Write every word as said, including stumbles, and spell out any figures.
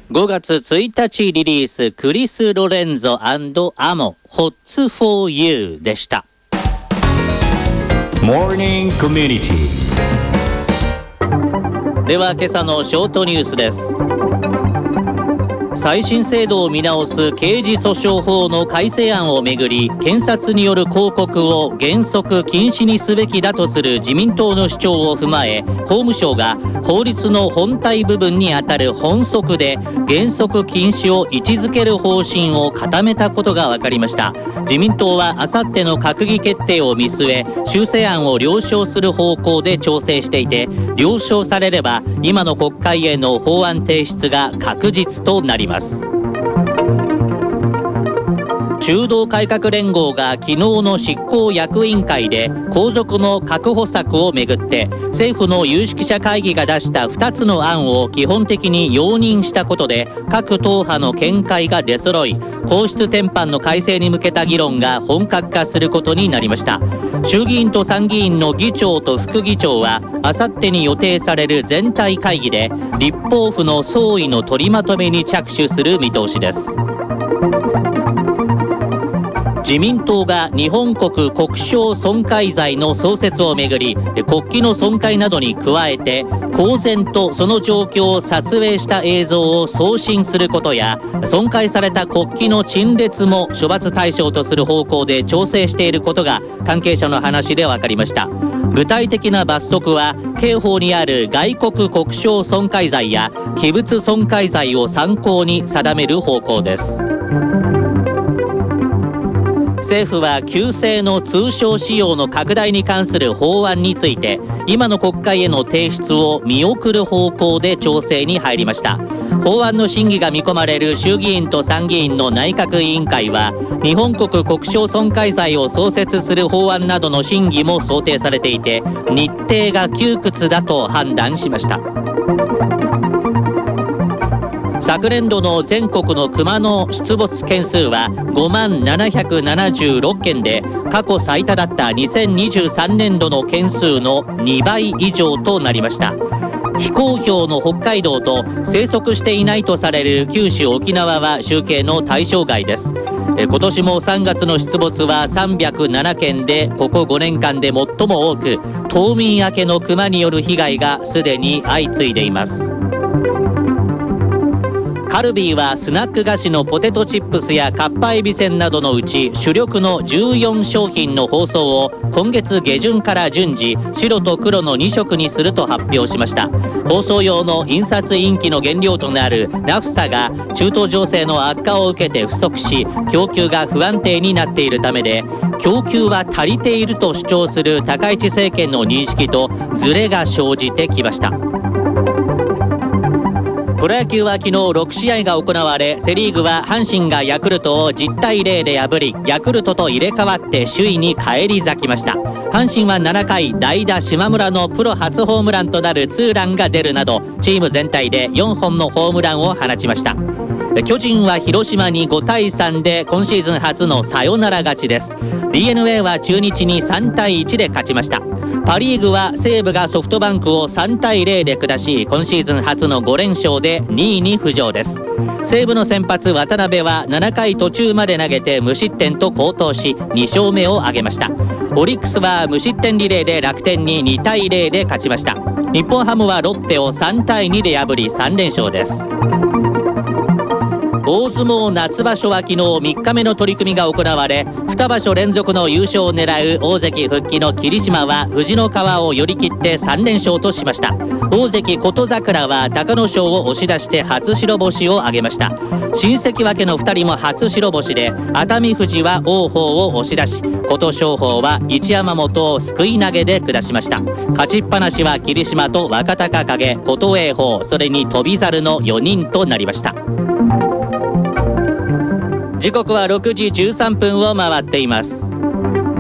ごがつついたちリリース、クリス・ロレンゾ&アモ Hots for You でした。 Morning Community。 では今朝のショートニュースです。再審制度を見直す刑事訴訟法の改正案をめぐり、検察による抗告を原則禁止にすべきだとする自民党の主張を踏まえ、法務省が法律の本体部分にあたる本則で原則禁止を位置づける方針を固めたことが分かりました。自民党はあさっての閣議決定を見据え、修正案を了承する方向で調整していて、了承されれば今の国会への法案提出が確実となります。中道改革連合が昨日の執行役員会で皇族の確保策をめぐって政府の有識者会議が出したふたつの案を基本的に容認したことで、各党派の見解が出揃い、皇室典範の改正に向けた議論が本格化することになりました。衆議院と参議院の議長と副議長はあさってに予定される全体会議で立法府の総意の取りまとめに着手する見通しです。自民党が日本国国章損壊罪の創設をめぐり、国旗の損壊などに加えて公然とその状況を撮影した映像を送信することや、損壊された国旗の陳列も処罰対象とする方向で調整していることが関係者の話で分かりました。具体的な罰則は刑法にある外国国章損壊罪や器物損壊罪を参考に定める方向です。政府は旧姓の通称使用の拡大に関する法案について今の国会への提出を見送る方向で調整に入りました。法案の審議が見込まれる衆議院と参議院の内閣委員会は日本国国章損壊罪を創設する法案などの審議も想定されていて、日程が窮屈だと判断しました。昨年度の全国のクマの出没件数はごまんななひゃくななじゅうろっけんで過去最多だったにせんにじゅうさんねんどの件数のにばい以上となりました。非公表の北海道と生息していないとされる九州沖縄は集計の対象外です。今年もさんがつの出没はさんびゃくななけんでここごねんかんで最も多く、冬眠明けのクマによる被害がすでに相次いでいます。カルビーはスナック菓子のポテトチップスやカッパエビせんなどのうち主力のじゅうよんしょうひんの包装を今月下旬から順次白と黒のにしょくにすると発表しました。包装用の印刷インキの原料となるナフサが中東情勢の悪化を受けて不足し、供給が不安定になっているためで、供給は足りていると主張する高市政権の認識とズレが生じてきました。プロ野球は昨日ろくしあいが行われ、セリーグは阪神がヤクルトをじゅったいゼロで破り、ヤクルトと入れ替わって首位に返り咲きました。阪神はななかい代打島村のプロ初ホームランとなるツーランが出るなどチーム全体でよんほんのホームランを放ちました。巨人は広島にごたいさんで今シーズン初のサヨナラ勝ちです。 ディーエヌエー は中日にさんたいいちで勝ちました。パリーグは西武がソフトバンクをさんたいゼロで下し、今シーズン初のごれんしょうでにいに浮上です。西武の先発渡辺はななかい途中まで投げて無失点と好投しにしょうめを挙げました。オリックスは無失点リレーで楽天ににたいゼロで勝ちました。日本ハムはロッテをさんたいにで破りさんれんしょうです。大相撲夏場所は昨日みっかめの取り組みが行われ、にばしょ連続の優勝を狙う大関復帰の霧島は富士の川を寄り切ってさんれんしょうとしました。大関琴櫻は隆の勝を押し出して初白星を挙げました。新関脇のふたりも初白星で、熱海富士は王鵬を押し出し、琴勝峰は一山本をすくい投げで下しました。勝ちっぱなしは霧島と若隆景、琴栄鵬、それに翔猿のよにんとなりました。時刻はろくじじゅうさんぷんを回っています。